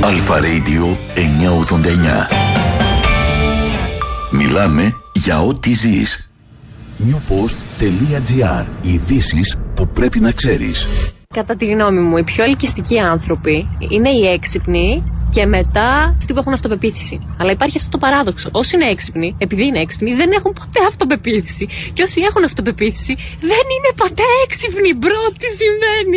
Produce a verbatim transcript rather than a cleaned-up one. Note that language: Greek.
Αλφα Radio εννιακόσια ογδόντα εννιά. Μιλάμε για ό,τι ζεις. newpost.gr. Ειδήσεις που πρέπει να ξέρεις. Κατά τη γνώμη μου, οι πιο ελκυστικοί άνθρωποι είναι οι έξυπνοι και μετά αυτοί που έχουν αυτοπεποίθηση. Αλλά υπάρχει αυτό το παράδοξο. Όσοι είναι έξυπνοι, επειδή είναι έξυπνοι, δεν έχουν ποτέ αυτοπεποίθηση. Και όσοι έχουν αυτοπεποίθηση, δεν είναι ποτέ έξυπνοι. Μπρο, τι συμβαίνει?